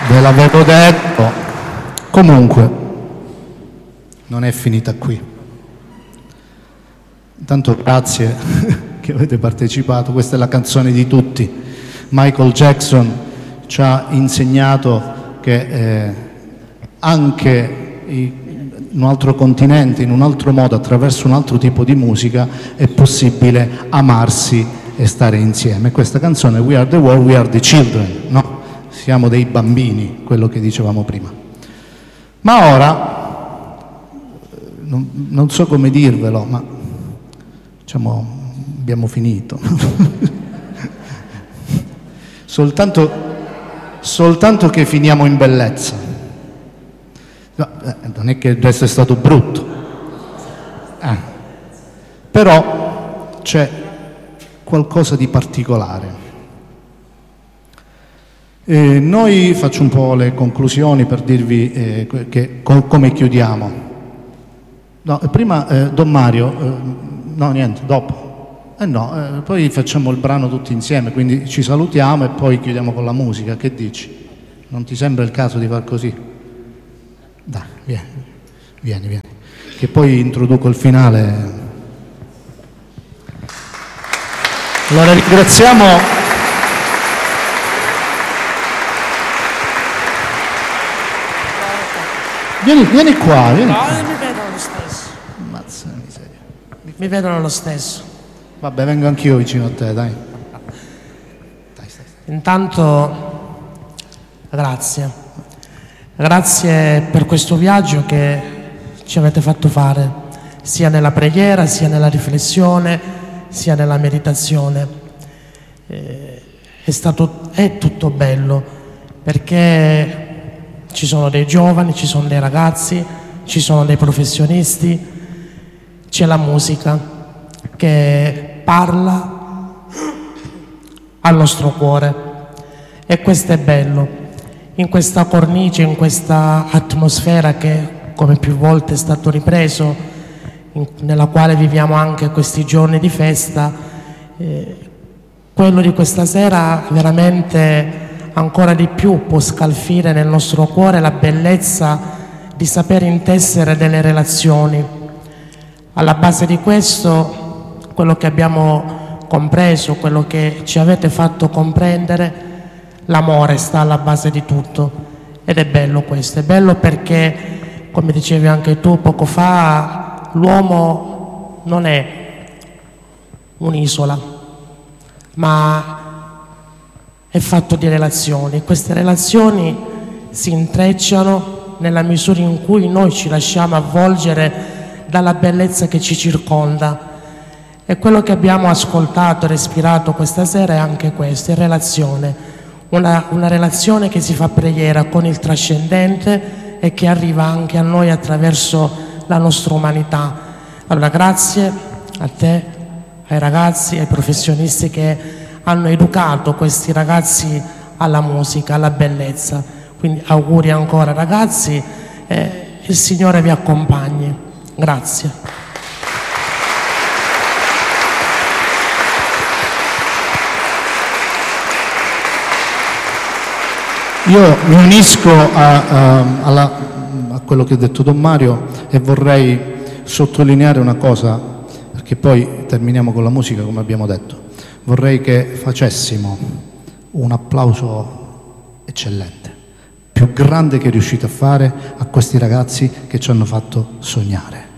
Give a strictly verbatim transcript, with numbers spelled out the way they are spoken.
Ve l'avevo detto. Comunque, non è finita qui. Intanto grazie che avete partecipato. Questa è la canzone di tutti. Michael Jackson ci ha insegnato che eh, anche in un altro continente, in un altro modo, attraverso un altro tipo di musica, è possibile amarsi e stare insieme. Questa canzone, We Are the World, We Are the Children, no? Siamo dei bambini, quello che dicevamo prima. Ma ora, non, non so come dirvelo, ma diciamo, abbiamo finito. soltanto, soltanto che finiamo in bellezza. No, eh, non è che il resto è stato brutto. Eh. Però c'è qualcosa di particolare. Eh, noi faccio un po' le conclusioni per dirvi eh, che, co- come chiudiamo. No, prima eh, Don Mario, eh, no niente, dopo. Eh no, eh, poi facciamo il brano tutti insieme, quindi ci salutiamo e poi chiudiamo con la musica. Che dici? Non ti sembra il caso di far così? Dai, vieni, vieni, vieni. Che poi introduco il finale. Allora ringraziamo. Vieni, vieni qua, vieni no, qua. mi vedono lo stesso. Mazza miseria. Mi, mi vedono lo stesso. Vabbè, vengo anch'io vicino a te, dai. Dai, stai, stai. Intanto, grazie. Grazie per questo viaggio che ci avete fatto fare, sia nella preghiera, sia nella riflessione, sia nella meditazione. Eh, è stato, è tutto bello, perché ci sono dei giovani, ci sono dei ragazzi, ci sono dei professionisti, c'è la musica che parla al nostro cuore e questo è bello. In questa cornice, in questa atmosfera che, come più volte è stato ripreso, in, nella quale viviamo anche questi giorni di festa, eh, quello di questa sera veramente ancora di più può scalfire nel nostro cuore la bellezza di saper intessere delle relazioni. Alla base di questo, quello che abbiamo compreso, quello che ci avete fatto comprendere, l'amore sta alla base di tutto ed è bello questo, è bello perché, come dicevi anche tu poco fa, l'uomo non è un'isola, ma è fatto di relazioni. Queste relazioni si intrecciano nella misura in cui noi ci lasciamo avvolgere dalla bellezza che ci circonda. E quello che abbiamo ascoltato, respirato questa sera è anche questo, è relazione. Una, una relazione che si fa preghiera con il trascendente e che arriva anche a noi attraverso la nostra umanità. Allora grazie a te, ai ragazzi, ai professionisti che hanno educato questi ragazzi alla musica, alla bellezza. Quindi auguri ancora ragazzi, eh, il Signore vi accompagni. Grazie. Io mi unisco a, a, alla, a quello che ha detto Don Mario e vorrei sottolineare una cosa, perché poi terminiamo con la musica come abbiamo detto. Vorrei che facessimo un applauso eccellente, più grande che riuscite a fare a questi ragazzi che ci hanno fatto sognare.